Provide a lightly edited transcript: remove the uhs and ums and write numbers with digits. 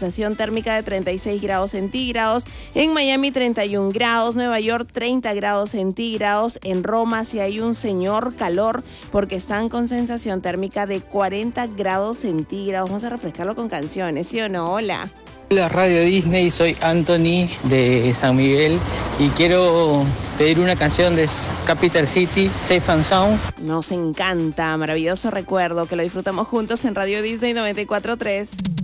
sensación térmica de 36 grados centígrados. En Miami 31 grados, Nueva York 30 grados centígrados. En Roma sí hay un señor calor porque están con sensación térmica de 40 grados centígrados. Vamos a refrescarlo con canciones, ¿sí o no? Hola. Hola Radio Disney, soy Anthony de San Miguel y quiero pedir una canción de Capital City, Safe and Sound. Nos encanta, maravilloso recuerdo que lo disfrutamos juntos en Radio Disney 94.3.